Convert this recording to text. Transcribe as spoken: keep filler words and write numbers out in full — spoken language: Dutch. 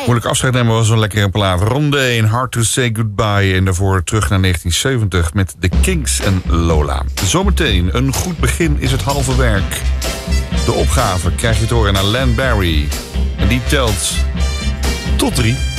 Moeilijk afscheid nemen was een lekkere plaat. Ronde in Hard to Say Goodbye. En daarvoor terug naar negentien zeventig met The Kinks en Lola. Zometeen, een goed begin is het halve werk. De opgave krijg je te horen naar Len Barry. En die telt tot drie.